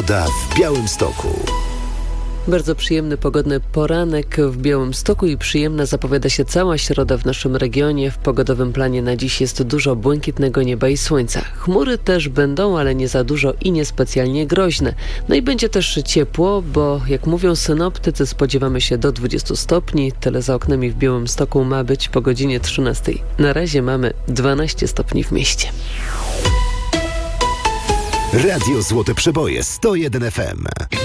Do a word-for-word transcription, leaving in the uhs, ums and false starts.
Pogoda w Białymstoku. Bardzo przyjemny, pogodny poranek w Białymstoku i przyjemna zapowiada się cała środa w naszym regionie. W pogodowym planie na dziś jest dużo błękitnego nieba i słońca. Chmury też będą, ale nie za dużo i niespecjalnie groźne. No i będzie też ciepło, bo jak mówią synoptycy, spodziewamy się do dwudziestu stopni. Tyle za oknami w Białymstoku ma być po godzinie trzynastej. Na razie mamy dwanaście stopni w mieście. Radio Złote Przeboje sto jeden F M.